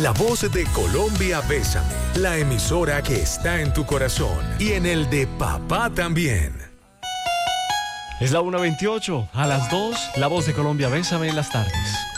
La voz de Colombia, Bésame, la emisora que está en tu corazón y en el de papá también. Es la 1:28, a las 2, La Voz de Colombia, Bésame en las tardes.